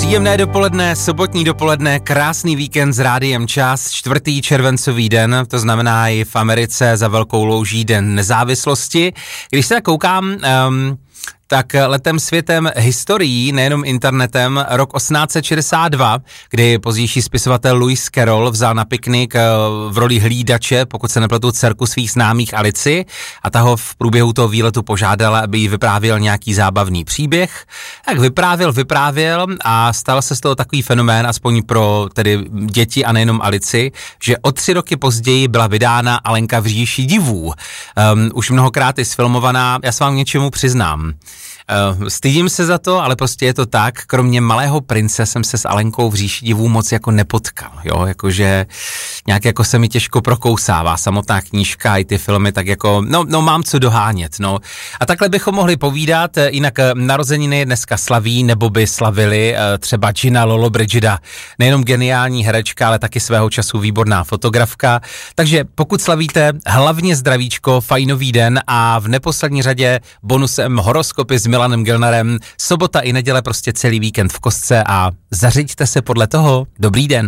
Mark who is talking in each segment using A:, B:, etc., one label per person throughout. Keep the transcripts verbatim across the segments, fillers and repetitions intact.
A: Příjemné dopoledne, sobotní dopoledne, krásný víkend s Rádiem Čas, čtvrtý červencový den, to znamená i v Americe za velkou louží Den nezávislosti. Když se koukám, um, tak letem světem historií, nejenom internetem, rok osmnáct set šedesát dva, kdy pozdější spisovatel Lewis Carroll vzal na piknik v roli hlídače, pokud se nepletu, dcerku svých známých Alici, a ta ho v průběhu toho výletu požádala, aby jí vyprávěl nějaký zábavný příběh. Tak vyprávěl, vyprávěl a stal se z toho takový fenomén, aspoň pro tedy děti a nejenom Alici, že o tři roky později byla vydána Alenka v říši divů. Um, už mnohokrát je sfilmovaná, já se vám k něčemu přiznám. Uh, stydím se za to, ale prostě je to tak, kromě Malého prince jsem se s Alenkou v říši divů moc jako nepotkal, jo, jakože nějak jako se mi těžko prokousává samotná knížka i ty filmy, tak jako, no, no mám co dohánět, no. A takhle bychom mohli povídat, jinak narozeniny dneska slaví, nebo by slavili uh, třeba Gina Lollobrigida, nejenom geniální herečka, ale taky svého času výborná fotografka, takže pokud slavíte, hlavně zdravíčko, fajnový den a v neposlední řadě bonusem horoskopy s Milanem Gilnerem, sobota i neděle, prostě celý víkend v kostce a zařiďte se podle toho. Dobrý den.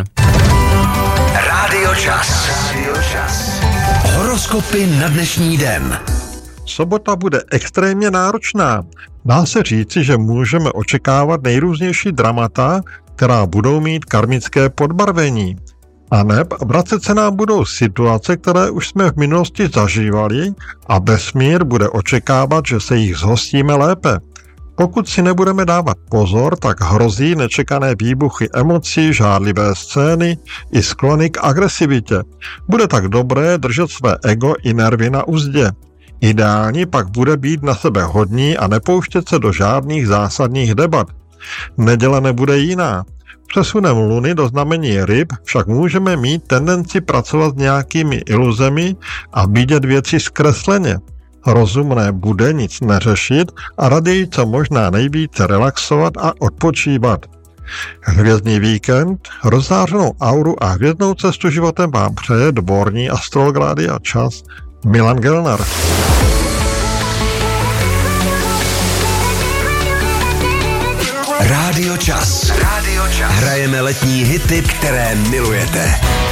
B: Rádio Čas. Horoskopy na dnešní den.
C: Sobota bude extrémně náročná. Dá se říci, že můžeme očekávat nejrůznější dramata, která budou mít karmické podbarvení. A neb vracet se nám budou situace, které už jsme v minulosti zažívali a vesmír bude očekávat, že se jich zhostíme lépe. Pokud si nebudeme dávat pozor, tak hrozí nečekané výbuchy emocí, žádlivé scény i sklony k agresivitě. Bude tak dobré držet své ego i nervy na uzdě. Ideální pak bude být na sebe hodní a nepouštět se do žádných zásadních debat. Neděle nebude jiná. Přesunem Luny do znamení ryb však můžeme mít tendenci pracovat s nějakými iluzemi a vidět věci zkresleně. Rozumné bude nic neřešit a raději co možná nejvíce relaxovat a odpočívat. Hvězdný víkend, rozzářenou auru a hvězdnou cestu životem vám přeje dvorní astrolog Rádia Čas Milan Gilner.
B: Rádio Čas. Rádio Čas. Hrajeme letní hity, které milujete.